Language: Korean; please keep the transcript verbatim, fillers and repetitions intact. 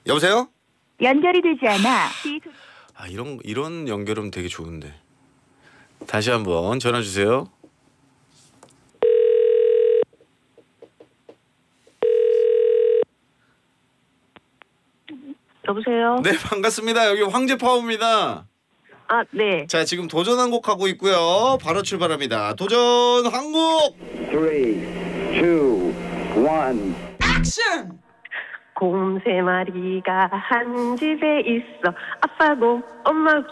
여보세요? 연결이 되지 않아. 아 이런 이런 연결은 되게 좋은데. 다시 한번 전화 주세요. 여보세요? 네 반갑습니다. 여기 황제파워입니다. 아, 네. 자 지금 도전 한 곡 하고 있고요. 바로 출발합니다. 도전 한 곡. Three, two, one. 곰 세 마리가 한 집에 있어. 아빠 곰, 엄마